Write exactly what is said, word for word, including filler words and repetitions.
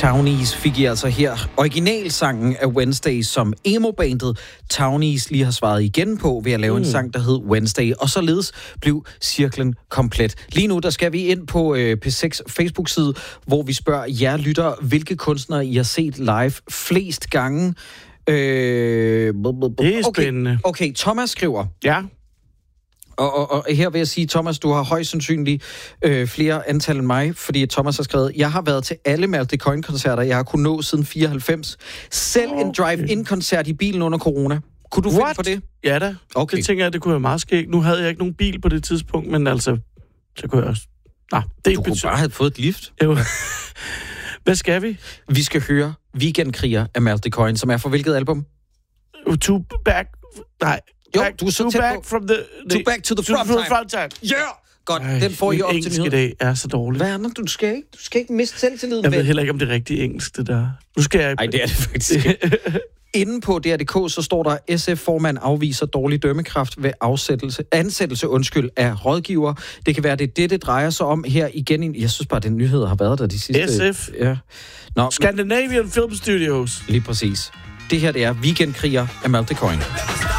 Townies fik I altså her originalsangen af Wednesday, som emo-bandet Townies lige har svaret igen på ved at lave mm. en sang, der hed Wednesday. Og således blev cirklen komplet. Lige nu der skal vi ind på øh, P seks Facebook-side, hvor vi spørger jer lyttere, hvilke kunstnere I har set live flest gange. Øh, det er okay, spændende. Okay, Thomas skriver... Ja. Og, og, og her vil jeg sige, Thomas, du har højst sandsynligt øh, flere antal end mig, fordi Thomas har skrevet, jeg har været til alle Malte Coyne-koncerter, jeg har kunnet nå siden fireoghalvfems. Selv okay. en drive-in-koncert i bilen under corona. Kunne du What? finde på det? Ja da. Okay. Det tænker jeg, det kunne være meget skægt. Nu havde jeg ikke nogen bil på det tidspunkt, men altså, så kunne jeg også... Nah, det du kunne bare have fået et lift. Jo. Hvad skal vi? Vi skal høre Weekendkriger af Malte Coyne, som er fra hvilket album? To back... Nej. Jo, back, du er så to tæt back på. From the, to the, back to the to front, the time. front time. Ja! Yeah! Godt, Ej, den får I op til nyheder. nyheder. Engelsk i dag er så dårligt. Hvad er det? Du skal ikke, du skal ikke miste selvtilliden. Jeg ved heller ikke, om det er rigtigt engelsk, det der. Nu skal jeg... Nej, det er det faktisk ikke. Inden på D R punktum d k, så står der, S F-formand afviser dårlig dømmekraft ved afsættelse, ansættelse undskyld, af rådgiver. Det kan være, det er det, det drejer sig om her igen. Jeg synes bare, at den nyhed har været der de sidste... S F? Ja. Nå, Scandinavian Film Studios. Lige præcis. Det her, det er Weekendkriger af Malte Coyne.